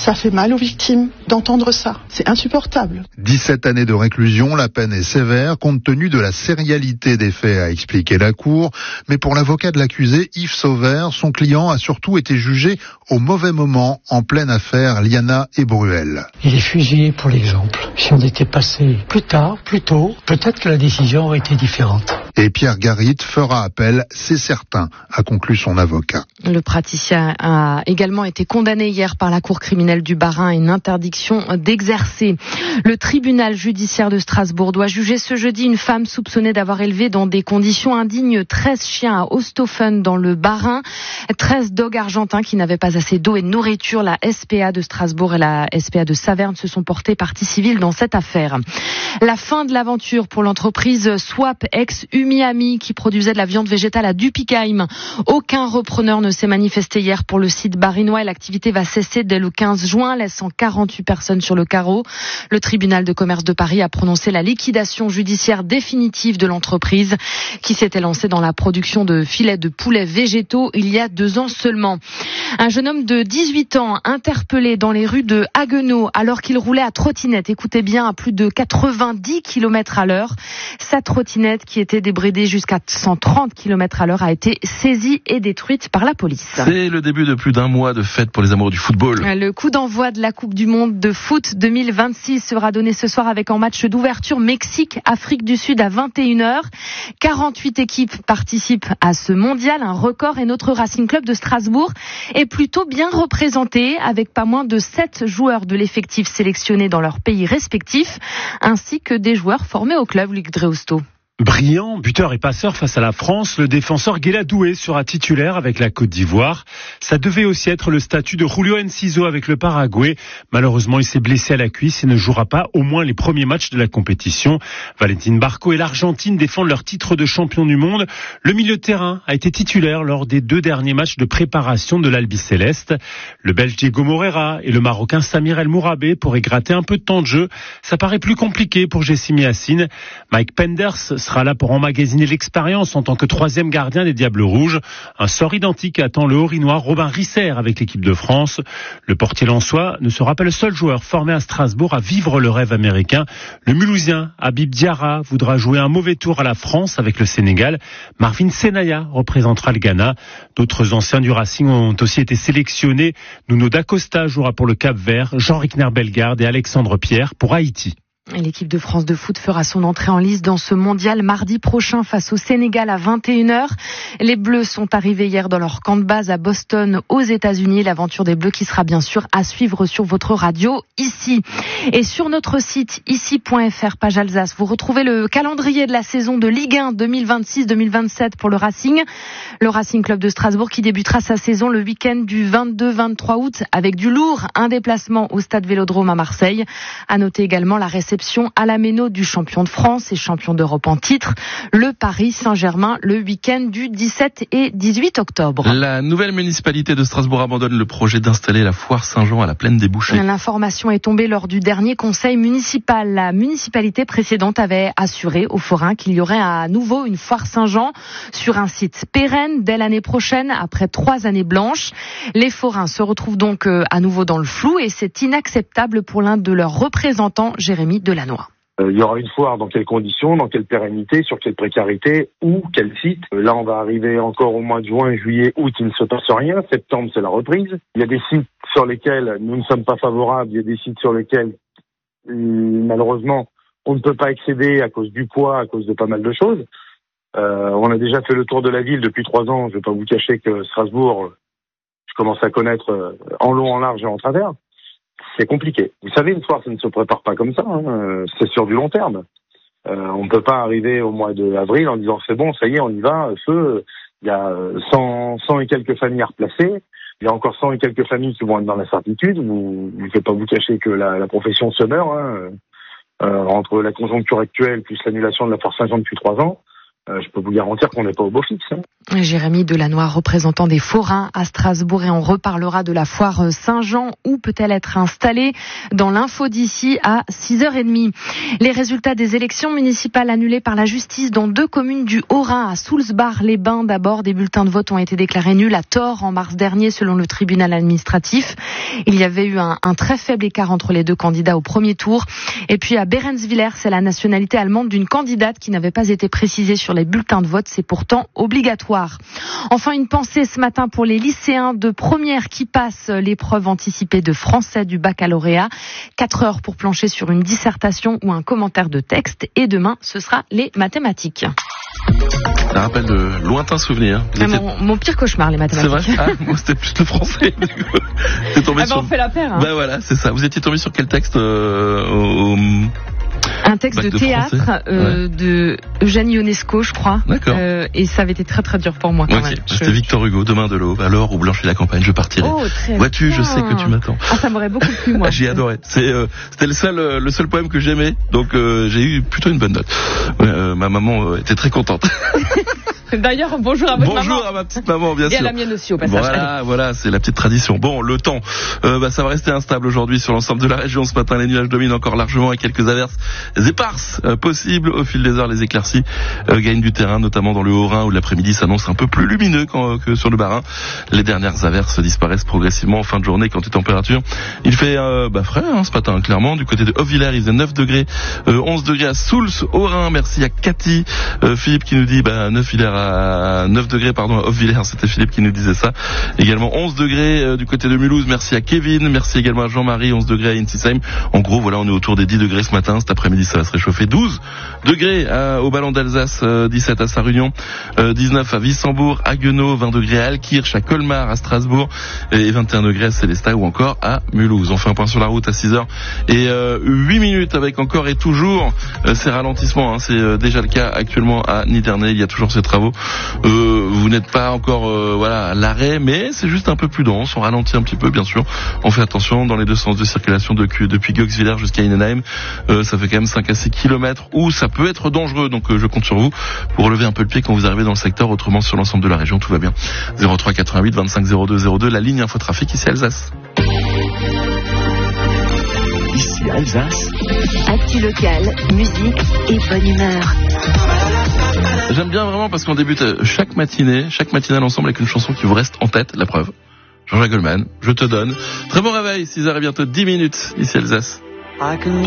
Ça fait mal aux victimes d'entendre ça. C'est insupportable. 17 années de réclusion, la peine est sévère compte tenu de la sérialité des faits, a expliqué la Cour. Mais pour l'avocat de l'accusé, Yves Sauvert, son client a surtout été jugé au mauvais moment, en pleine affaire Liana et Bruel. Il est fusillé pour l'exemple. Si on était passé plus tard, plus tôt, peut-être que la décision aurait été différente. Et Pierre Garit fera appel, c'est certain, a conclu son avocat. Le praticien a également été condamné hier par la Cour criminelle du Bas-Rhin à une interdiction d'exercer. Le tribunal judiciaire de Strasbourg doit juger ce jeudi une femme soupçonnée d'avoir élevé dans des conditions indignes 13 chiens à Osthofen dans le Bas-Rhin. 13 dogs argentins qui n'avaient pas assez d'eau et de nourriture. La SPA de Strasbourg et la SPA de Saverne se sont portées partie civile dans cette affaire. La fin de l'aventure pour l'entreprise Swap ex-Umiami qui produisait de la viande végétale à Dupikheim. Aucun repreneur ne s'est manifesté hier pour le site barinois et l'activité va cesser dès le 15 juin, laissant 48 personnes sur le carreau. Le tribunal de commerce de Paris a prononcé la liquidation judiciaire définitive de l'entreprise qui s'était lancée dans la production de filets de poulet végétaux il y a 2 ans seulement. Un jeune homme de 18 ans interpellé dans les rues de Haguenau alors qu'il roulait à trottinette. Écoutez bien, à plus de 90 km à l'heure. Sa trottinette qui était débridée jusqu'à 130 km à l'heure a été saisie et détruite par la police. C'est le début de plus d'un mois de fête pour les amoureux du football. Le coup d'envoi de la Coupe du Monde de foot 2026 sera donné ce soir avec en match d'ouverture Mexique-Afrique du Sud à 21h. 48 équipes participent à ce mondial, un record, et notre Racing Club de Strasbourg est plutôt bien représenté avec pas moins de 7 joueurs de l'effectif sélectionnés dans leur pays respectifs ainsi que des joueurs formés au club, Luc Dreosto. Brillant, buteur et passeur face à la France, le défenseur Guéla Doué sera titulaire avec la Côte d'Ivoire. Ça devait aussi être le statut de Julio Enciso avec le Paraguay. Malheureusement, il s'est blessé à la cuisse et ne jouera pas au moins les premiers matchs de la compétition. Valentin Barco et l'Argentine défendent leur titre de champion du monde. Le milieu de terrain a été titulaire lors des 2 derniers matchs de préparation de l'Albi Céleste. Le Belge Diego Moreira et le Marocain Samir El Mourabé pourraient gratter un peu de temps de jeu. Ça paraît plus compliqué pour Jessimi Yacine. Mike Penders sera là pour emmagasiner l'expérience en tant que 3e gardien des Diables Rouges. Un sort identique attend le Haut-Rhinois Robin Risser avec l'équipe de France. Le portier lensois ne sera pas le seul joueur formé à Strasbourg à vivre le rêve américain. Le Mulhousien Habib Diarra voudra jouer un mauvais tour à la France avec le Sénégal. Marvin Senaya représentera le Ghana. D'autres anciens du Racing ont aussi été sélectionnés. Nuno Dacosta jouera pour le Cap-Vert, Jean Rickner Bellegarde et Alexandre Pierre pour Haïti. L'équipe de France de foot fera son entrée en lice dans ce mondial mardi prochain face au Sénégal à 21h. Les Bleus sont arrivés hier dans leur camp de base à Boston aux États-Unis. L'aventure des Bleus qui sera bien sûr à suivre sur votre radio ici. Et sur notre site ici.fr page Alsace, vous retrouvez le calendrier de la saison de Ligue 1 2026-2027 pour le Racing. Le Racing Club de Strasbourg qui débutera sa saison le week-end du 22-23 août avec du lourd, un déplacement au stade Vélodrome à Marseille. À noter également la réception à la Méno du champion de France et champion d'Europe en titre, le Paris Saint-Germain, le week-end du 17 et 18 octobre. La nouvelle municipalité de Strasbourg abandonne le projet d'installer la foire Saint-Jean à la Plaine des Bouchers. L'information est tombée lors du dernier conseil municipal. La municipalité précédente avait assuré aux forains qu'il y aurait à nouveau une foire Saint-Jean sur un site pérenne dès l'année prochaine, après 3 années blanches. Les forains se retrouvent donc à nouveau dans le flou et c'est inacceptable pour l'un de leurs représentants, Jérémy Delannoy. Il y aura une foire dans quelles conditions, dans quelle pérennité, sur quelle précarité, où, quel site. Là, on va arriver encore au mois de juin, juillet, août, il ne se passe rien. Septembre, c'est la reprise. Il y a des sites sur lesquels nous ne sommes pas favorables. Il y a des sites sur lesquels, malheureusement, on ne peut pas accéder à cause du poids, à cause de pas mal de choses. On a déjà fait le tour de la ville depuis 3 ans. Je ne vais pas vous cacher que Strasbourg, je commence à connaître en long, en large et en travers. C'est compliqué. Vous savez, une foire, ça ne se prépare pas comme ça. C'est sur du long terme. On ne peut pas arriver au mois d'avril en disant c'est bon, ça y est, on y va, feu. Il y a 100 et quelques familles à replacer. Il y a encore 100 et quelques familles qui vont être dans l'incertitude. Vous ne faites pas vous cacher que la profession se meurt. Entre la conjoncture actuelle plus l'annulation de la foire Saint-Jean depuis 3 ans, je peux vous garantir qu'on n'est pas au beau fixe. Jérémy Delannoy, représentant des forains à Strasbourg, et on reparlera de la foire Saint-Jean. Où peut-elle être installée? Dans l'info d'ici à 6h30. Les résultats des élections municipales annulées par la justice dans 2 communes du Haut-Rhin, à Soulsbach-les-Bains. D'abord, des bulletins de vote ont été déclarés nuls à tort en mars dernier selon le tribunal administratif. Il y avait eu un très faible écart entre les 2 candidats au premier tour. Et puis à Behrenswiller, c'est la nationalité allemande d'une candidate qui n'avait pas été précisée sur les bulletins de vote. C'est pourtant obligatoire. Enfin, une pensée ce matin pour les lycéens de première qui passent l'épreuve anticipée de français du baccalauréat. 4 heures pour plancher sur une dissertation ou un commentaire de texte. Et demain, ce sera les mathématiques. Ça rappelle de lointains souvenirs. Mon pire cauchemar, les mathématiques. C'est vrai? Moi, c'était plus le français. T'es tombé on fait la paire. Ben voilà, c'est ça. Vous étiez tombé sur quel texte un texte de théâtre de Eugène Ionesco, je crois. D'accord. Et ça avait été très très dur pour moi quand même. C'était Victor Hugo, Demain de l'aube. Alors, où blanchit la campagne, je partirai. Oh, très Vois-tu, bien. je sais que tu m'attends. Ah, ça m'aurait beaucoup plu, moi. J'ai adoré. C'était le seul poème que j'aimais, donc j'ai eu plutôt une bonne note. Ma maman était très contente. D'ailleurs, bonjour à votre maman. Bonjour à ma petite maman, bien sûr. Et à la mienne aussi, au passage. Voilà, c'est la petite tradition. Bon, le temps, ça va rester instable aujourd'hui sur l'ensemble de la région. Ce matin, les nuages dominent encore largement avec quelques averses éparses possibles. Au fil des heures, les éclaircies gagnent du terrain, notamment dans le Haut-Rhin où l'après-midi s'annonce un peu plus lumineux que sur le Bas-Rhin. Les dernières averses disparaissent progressivement en fin de journée. Quant aux températures, il fait frais ce matin, clairement. Du côté de Hofwiller, il faisait 9 degrés, 11 degrés à Souls, Haut-Rhin. Merci à Cathy. Philippe qui nous dit 9 degrés à Hofwiller, c'était Philippe qui nous disait ça. Également 11 degrés du côté de Mulhouse, merci à Kevin, merci également à Jean-Marie, 11 degrés à Insisheim. En gros, voilà, on est autour des 10 degrés ce matin. Cet après-midi, ça va se réchauffer. 12 degrés au Ballon d'Alsace, 17 à Sarre-Union, 19 à Wissembourg, à Guenot, 20 degrés à Alkirch, à Colmar, à Strasbourg, et 21 degrés à Célestat ou encore à Mulhouse. On fait un point sur la route à 6h et 8 minutes avec encore et toujours ces ralentissements. C'est déjà le cas actuellement à Nidernais. Il y a toujours ces travaux. Vous n'êtes pas encore à l'arrêt, mais c'est juste un peu plus dense. On ralentit un petit peu, bien sûr. On fait attention dans les 2 sens de circulation depuis Göxwiller jusqu'à Innenheim. Ça fait quand même 5 à 6 kilomètres où ça peut être dangereux. Donc je compte sur vous pour relever un peu le pied quand vous arrivez dans le secteur. Autrement, sur l'ensemble de la région, tout va bien. 03 88 25 02 02, la ligne infotrafic ici Alsace. Ici Alsace. Actu locale, musique et bonne humeur. J'aime bien vraiment parce qu'on débute chaque matinée ensemble avec une chanson qui vous reste en tête, la preuve. Jean-Jacques Goldman, je te donne. Très bon réveil, 6h et bientôt 10 minutes, ici Alsace.